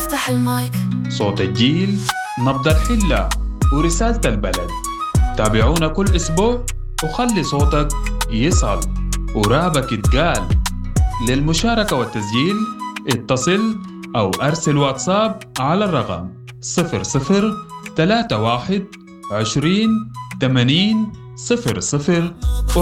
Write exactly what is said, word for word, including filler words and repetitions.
افتح المايك. صوت الجيل، نبض الحلة، ورسالة البلد. تابعونا كل أسبوع وخلي صوتك يصل ورابك يتقال. للمشاركة والتسجيل اتصل أو أرسل واتساب على الرقم صفر صفر ثلاثة واحد عشرين ثمانين صفر صفر